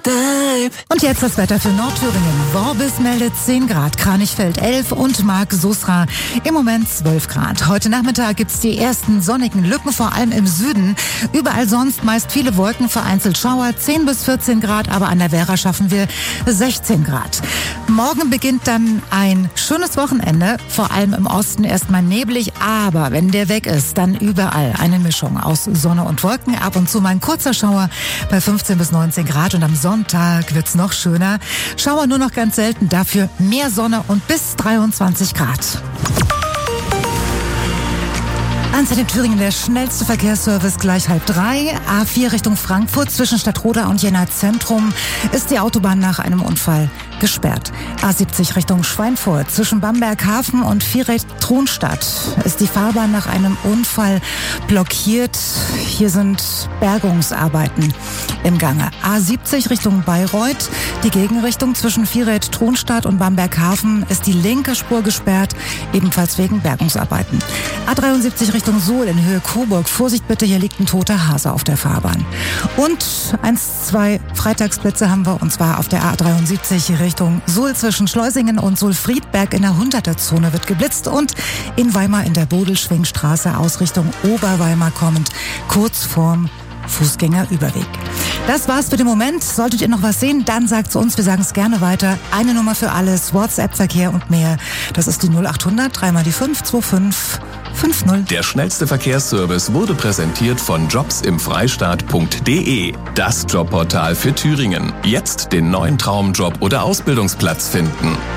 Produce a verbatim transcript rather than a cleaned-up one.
Und jetzt das Wetter für Nordthüringen. Worbis meldet zehn Grad, Kranichfeld elf und Mark Susra im Moment zwölf Grad. Heute Nachmittag gibt's die ersten sonnigen Lücken, vor allem im Süden. Überall sonst meist viele Wolken, vereinzelt Schauer, zehn bis vierzehn Grad, aber an der Werra schaffen wir sechzehn Grad. Morgen beginnt dann ein schönes Wochenende, vor allem im Osten erstmal neblig, aber wenn der weg ist, dann überall eine Mischung aus Sonne und Wolken, ab und zu mal ein kurzer Schauer bei fünfzehn bis neunzehn Grad und am Sonntag wird's noch schöner. Schauer nur noch ganz selten, dafür mehr Sonne und bis dreiundzwanzig Grad. Anzeige in Thüringen, der schnellste Verkehrsservice gleich halb drei. A vier Richtung Frankfurt zwischen Stadtroda und Jena Zentrum ist die Autobahn nach einem Unfall gesperrt. A siebzig Richtung Schweinfurt zwischen Bamberg-Hafen und Viereth-Tronstadt ist die Fahrbahn nach einem Unfall blockiert. Hier sind Bergungsarbeiten im Gange. A siebzig Richtung Bayreuth, die Gegenrichtung zwischen Viereth-Tronstadt und Bamberg-Hafen ist die linke Spur gesperrt, ebenfalls wegen Bergungsarbeiten. A dreiundsiebzig Richtung Suhl in Höhe Coburg. Vorsicht bitte, hier liegt ein toter Hase auf der Fahrbahn. Und eins, zwei Freitagsplätze haben wir, und zwar auf der A dreiundsiebzig Richtung Suhl zwischen Schleusingen und Suhl-Friedberg in der hunderter-Zone wird geblitzt und in Weimar in der Bodelschwingstraße aus Richtung Oberweimar kommend, kurz vorm Fußgängerüberweg. Das war's für den Moment. Solltet ihr noch was sehen, dann sagt's uns. Wir sagen es gerne weiter. Eine Nummer für alles, WhatsApp-Verkehr und mehr. Das ist die null achthundert, drei mal die fünf, zwei fünf fünf null. Der schnellste Verkehrsservice wurde präsentiert von jobs im freistaat punkt de. Das Jobportal für Thüringen. Jetzt den neuen Traumjob oder Ausbildungsplatz finden.